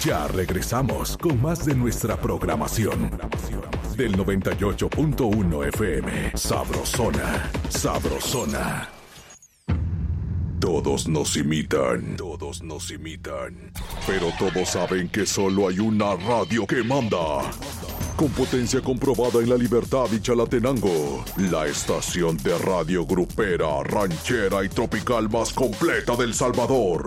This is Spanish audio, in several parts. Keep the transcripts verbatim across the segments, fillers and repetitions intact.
Ya regresamos con más de nuestra programación. Del noventa y ocho punto uno F M. Sabrosona, Sabrosona. Todos nos imitan, todos nos imitan. Pero todos saben que solo hay una radio que manda. Con potencia comprobada en La Libertad y Chalatenango. La estación de radio grupera, ranchera y tropical más completa del Salvador.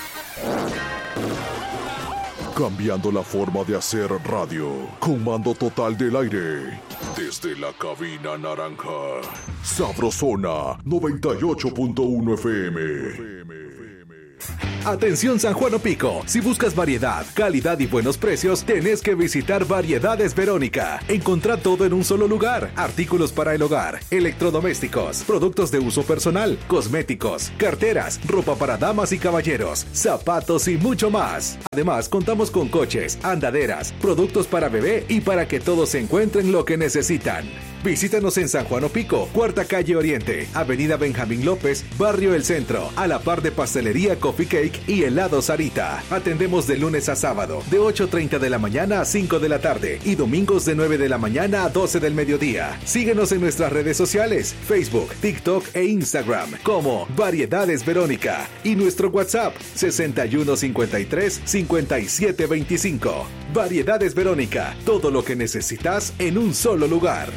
Cambiando la forma de hacer radio. Con mando total del aire. Desde la cabina naranja. Sabrosona noventa y ocho punto uno F M. Atención San Juan Opico, si buscas variedad, calidad y buenos precios, tenés que visitar Variedades Verónica. Encontrá todo en un solo lugar: artículos para el hogar, electrodomésticos, productos de uso personal, cosméticos, carteras, ropa para damas y caballeros, zapatos y mucho más. Además, contamos con coches, andaderas, productos para bebé y para que todos encuentren lo que necesitan. Visítanos en San Juan Opico, Cuarta Calle Oriente, Avenida Benjamín López, Barrio El Centro, a la par de Pastelería Coffee Cake y Helado Sarita. Atendemos de lunes a sábado, de ocho treinta de la mañana a cinco de la tarde y domingos de nueve de la mañana a doce del mediodía. Síguenos en nuestras redes sociales, Facebook, TikTok e Instagram como Variedades Verónica y nuestro WhatsApp sesenta y uno cincuenta y tres cincuenta y siete veinticinco. Variedades Verónica, todo lo que necesitas en un solo lugar.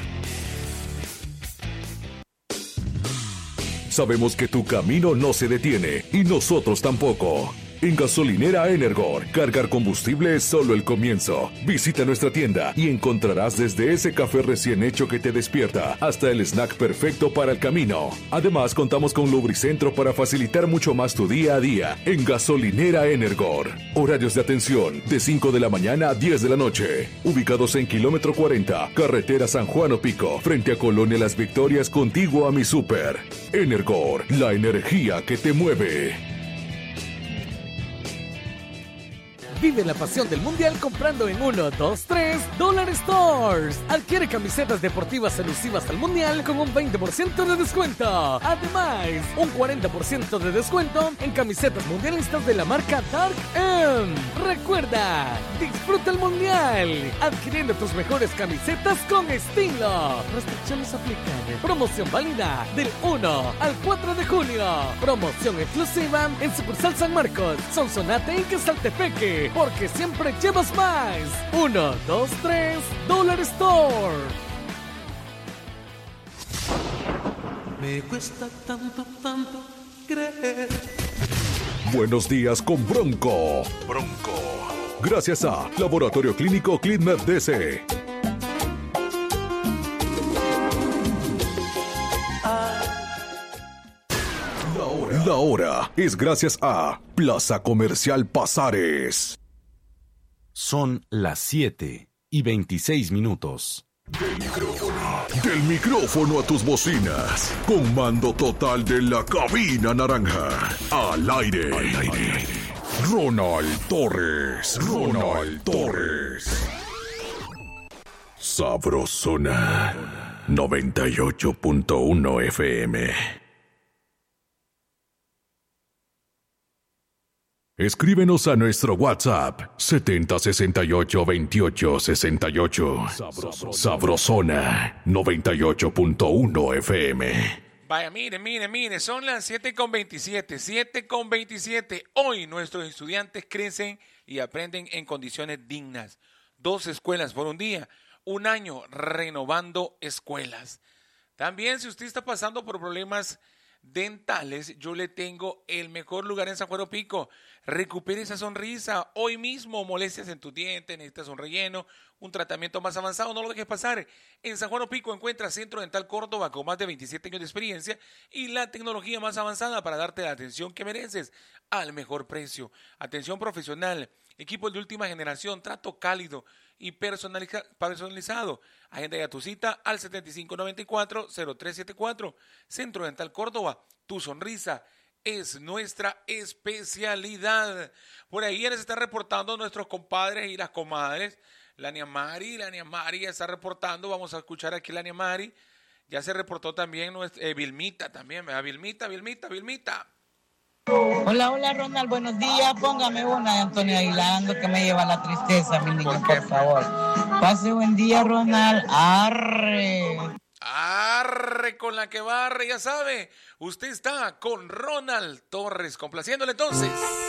Sabemos que tu camino no se detiene y nosotros tampoco. En Gasolinera Energor, cargar combustible es solo el comienzo. Visita nuestra tienda y encontrarás desde ese café recién hecho que te despierta hasta el snack perfecto para el camino. Además, contamos con Lubricentro para facilitar mucho más tu día a día en Gasolinera Energor. Horarios de atención de cinco de la mañana a diez de la noche. Ubicados en kilómetro cuarenta, carretera San Juan Opico, frente a Colonia Las Victorias, contiguo a mi súper. Energor, la energía que te mueve. Vive la pasión del mundial comprando en uno, dos, tres Dollar Stores. Adquiere camisetas deportivas elusivas al mundial con un veinte por ciento de descuento. Además, un cuarenta por ciento de descuento en camisetas mundialistas de la marca Dark M. Recuerda, disfruta el mundial adquiriendo tus mejores camisetas con estilo. Restricciones aplican. Promoción válida del uno al cuatro de junio. Promoción exclusiva en sucursal San Marcos, Sonsonate y Quesaltepeque. Porque siempre llevas más. Uno, dos, tres, Dollar Store. Me cuesta tanto, tanto creer. Buenos días con Bronco. Bronco. Gracias a Laboratorio Clínico ClidMed D C. La hora. La hora es gracias a Plaza Comercial Pasares. Son las siete y veintiséis minutos. Del micrófono. Del micrófono a tus bocinas. Con mando total de la cabina naranja. Al aire. Al aire. Ronald Torres. Ronald Torres. Sabrosona. noventa y ocho punto uno F M. Escríbenos a nuestro WhatsApp setenta sesenta y ocho veintiocho sesenta y ocho. Sabrosona, Sabrosona noventa y ocho punto uno F M. Vaya, mire, mire, mire, son las siete con veintisiete, siete con veintisiete. Hoy nuestros estudiantes crecen y aprenden en condiciones dignas. Dos escuelas por un día, un año renovando escuelas. También si usted está pasando por problemas dentales, yo le tengo el mejor lugar en San Juan Opico. Recupere esa sonrisa hoy mismo. Molestias en tus dientes, necesitas un relleno, un tratamiento más avanzado, no lo dejes pasar. En San Juan Opico encuentras Centro Dental Córdoba con más de veintisiete años de experiencia y la tecnología más avanzada para darte la atención que mereces al mejor precio. Atención profesional, equipos de última generación, trato cálido y personaliza- personalizado. Agenda ya tu cita al setenta y cinco noventa y cuatro cero tres setenta y cuatro. Centro Dental Córdoba, tu sonrisa es nuestra especialidad. Por ahí ya les están reportando nuestros compadres y las comadres. La Nia Mari, la Nia Mari ya está reportando. Vamos a escuchar aquí la Nia Mari. Ya se reportó también nuestra, eh, Vilmita también, ¿verdad? Vilmita, Vilmita, Vilmita. Hola, hola Ronald, buenos días. Póngame una de Antonio Aguilar, que me lleva la tristeza, mi niño, por favor. Pase buen día, Ronald. Arre. Arre con la que barre, ya sabe. Usted está con Ronald Torres, complaciéndole entonces.